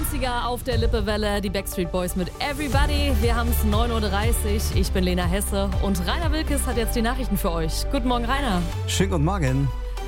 90er auf der Lippewelle, die Backstreet Boys mit Everybody. Wir haben es 9.30 Uhr. Ich bin Lena Hesse und Rainer Wilkes hat jetzt die Nachrichten für euch. Guten Morgen, Rainer. Schönen guten Morgen.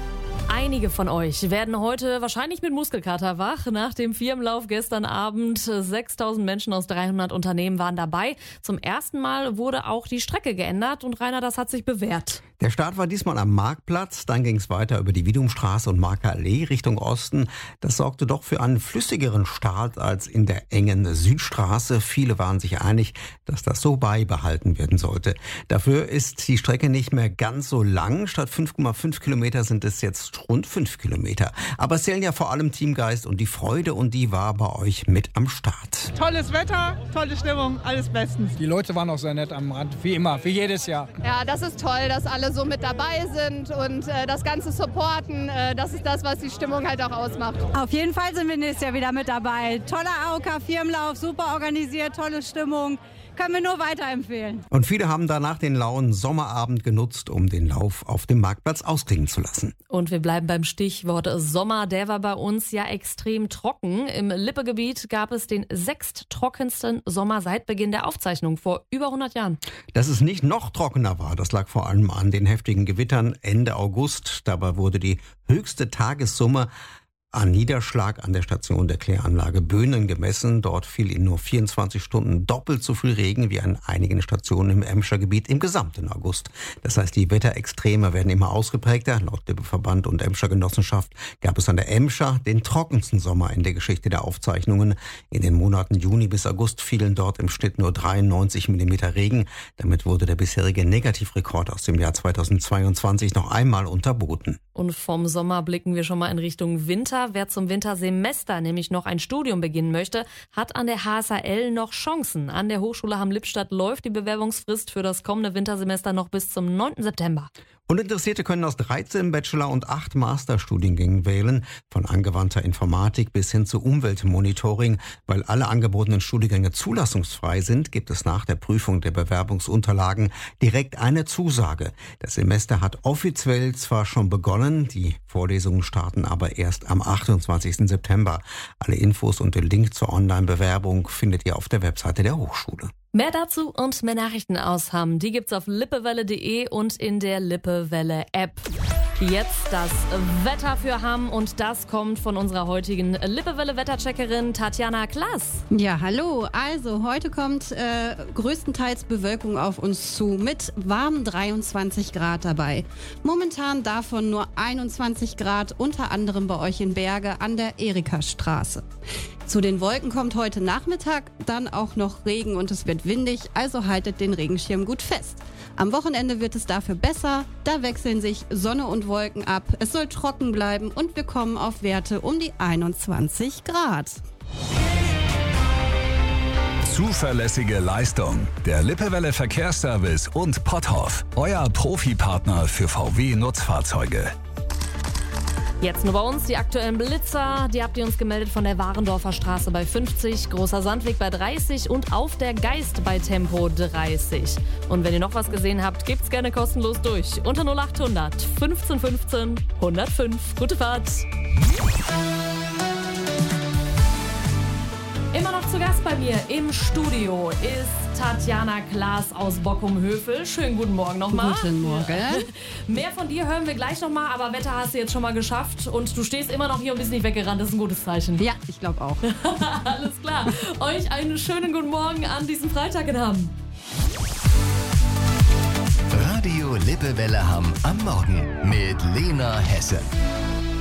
Einige von euch werden heute wahrscheinlich mit Muskelkater wach. Nach dem Firmenlauf gestern Abend 6.000 Menschen aus 300 Unternehmen waren dabei. Zum ersten Mal wurde auch die Strecke geändert und Rainer, das hat sich bewährt. Der Start war diesmal am Marktplatz, dann ging es weiter über die Widumstraße und Marker Allee Richtung Osten. Das sorgte doch für einen flüssigeren Start als in der engen Südstraße. Viele waren sich einig, dass das so beibehalten werden sollte. Dafür ist die Strecke nicht mehr ganz so lang. Statt 5,5 Kilometer sind es jetzt rund 5 Kilometer. Aber es zählen ja vor allem Teamgeist und die Freude, und die war bei euch mit am Start. Tolles Wetter, tolle Stimmung, alles bestens. Die Leute waren auch sehr nett am Rand, wie immer, wie jedes Jahr. Ja, das ist toll, dass alle so mit dabei sind und das Ganze supporten. Das ist das, was die Stimmung halt auch ausmacht. Auf jeden Fall sind wir nächstes Jahr wieder mit dabei. Toller AOK-Firmenlauf, super organisiert, tolle Stimmung. Können wir nur weiterempfehlen. Und viele haben danach den lauen Sommerabend genutzt, um den Lauf auf dem Marktplatz ausklingen zu lassen. Und wir bleiben beim Stichwort Sommer. Der war bei uns ja extrem trocken. Im Lippegebiet gab es den sechsttrockensten Sommer seit Beginn der Aufzeichnung vor über 100 Jahren. Dass es nicht noch trockener war, das lag vor allem an den heftigen Gewittern Ende August. Dabei wurde die höchste Tagessumme an Niederschlag an der Station der Kläranlage Böhnen gemessen. Dort fiel in nur 24 Stunden doppelt so viel Regen wie an einigen Stationen im Emscher Gebiet im gesamten August. Das heißt, die Wetterextreme werden immer ausgeprägter. Laut Lippeverband und Emscher Genossenschaft gab es an der Emscher den trockensten Sommer in der Geschichte der Aufzeichnungen. In den Monaten Juni bis August fielen dort im Schnitt nur 93 Millimeter Regen. Damit wurde der bisherige Negativrekord aus dem Jahr 2022 noch einmal unterboten. Und vom Sommer blicken wir schon mal in Richtung Winter. Wer zum Wintersemester nämlich noch ein Studium beginnen möchte, hat an der HSAL noch Chancen. An der Hochschule Hamm-Lippstadt läuft die Bewerbungsfrist für das kommende Wintersemester noch bis zum 9. September. Und Interessierte können aus 13 Bachelor- und 8 Masterstudiengängen wählen, von angewandter Informatik bis hin zu Umweltmonitoring. Weil alle angebotenen Studiengänge zulassungsfrei sind, gibt es nach der Prüfung der Bewerbungsunterlagen direkt eine Zusage. Das Semester hat offiziell zwar schon begonnen, die Vorlesungen starten aber erst am 28. September. Alle Infos und den Link zur Online-Bewerbung findet ihr auf der Webseite der Hochschule. Mehr dazu und mehr Nachrichten aus Hamm, die gibt's auf lippewelle.de und in der Lippewelle-App. Jetzt das Wetter für Hamm und das kommt von unserer heutigen Lippewelle-Wettercheckerin Tatjana Klaas. Ja, hallo. Also heute kommt größtenteils Bewölkung auf uns zu mit warmen 23 Grad dabei. Momentan davon nur 21 Grad, unter anderem bei euch in Berge an der Erikastraße. Zu den Wolken kommt heute Nachmittag dann auch noch Regen und es wird windig, also haltet den Regenschirm gut fest. Am Wochenende wird es dafür besser, da wechseln sich Sonne und Wolken ab, es soll trocken bleiben und wir kommen auf Werte um die 21 Grad. Zuverlässige Leistung. Der Lippewelle Verkehrsservice und Potthoff, euer Profipartner für VW-Nutzfahrzeuge. Jetzt nur bei uns die aktuellen Blitzer. Die habt ihr uns gemeldet von der Warendorfer Straße bei 50, Großer Sandweg bei 30 und auf der Geist bei Tempo 30. Und wenn ihr noch was gesehen habt, gebt's gerne kostenlos durch. Unter 0800 15 15 105. Gute Fahrt. Immer noch zu Gast bei mir im Studio ist Tatjana Klaas aus Bockum-Hövel. Schönen guten Morgen nochmal. Guten Morgen. Mehr von dir hören wir gleich nochmal, aber Wetter hast du jetzt schon mal geschafft und du stehst immer noch hier und bist nicht weggerannt. Das ist ein gutes Zeichen. Ja, ich glaube auch. Alles klar. Euch einen schönen guten Morgen an diesem Freitag in Hamm. Radio Lippewelle Hamm am Morgen mit Lena Hesse.